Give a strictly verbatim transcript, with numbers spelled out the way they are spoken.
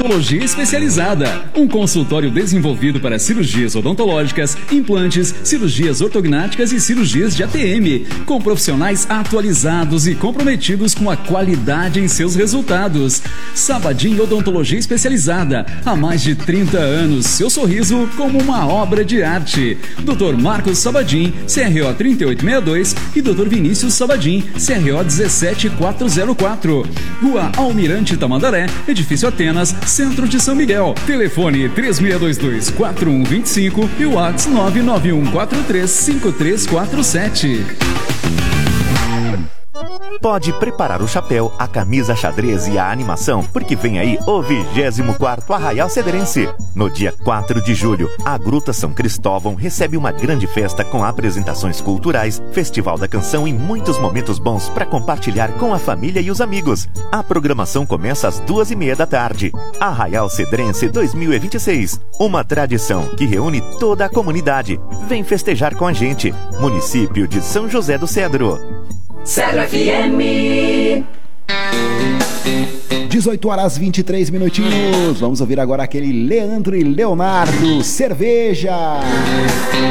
Odontologia Especializada, um consultório desenvolvido para cirurgias odontológicas, implantes, cirurgias ortognáticas e cirurgias de A T M, com profissionais atualizados e comprometidos com a qualidade em seus resultados. Sabadim Odontologia Especializada, há mais de trinta anos, seu sorriso como uma obra de arte. doutor Marcos Sabadim, C R O trinta e oito sessenta e dois e doutor Vinícius Sabadim, C R O dezessete mil quatrocentos e quatro. Rua Almirante Tamandaré, Edifício Atenas, Centro de São Miguel. Telefone três seis dois dois, quatro um dois cinco e o WhatsApp nove nove um quatro três cinco três quatro sete. Pode preparar o chapéu, a camisa xadrez e a animação, porque vem aí o vigésimo quarto Arraial Cedrense. No dia quatro de julho, a Gruta São Cristóvão recebe uma grande festa com apresentações culturais, festival da canção e muitos momentos bons para compartilhar com a família e os amigos. A programação começa às duas e meia da tarde. Arraial Cedrense dois mil e vinte e seis, uma tradição que reúne toda a comunidade. Vem festejar com a gente. Município de São José do Cedro. Cedro F M. dezoito horas e vinte e três minutinhos. Vamos ouvir agora aquele Leandro e Leonardo, Cerveja.